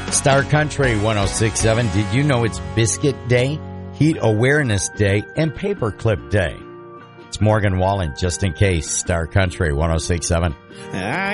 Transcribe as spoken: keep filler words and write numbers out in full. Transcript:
Star Country one oh six point seven. Did you know it's Biscuit Day, Heat Awareness Day, and Paperclip Day? It's Morgan Wallen, just in case. Star Country one oh six point seven.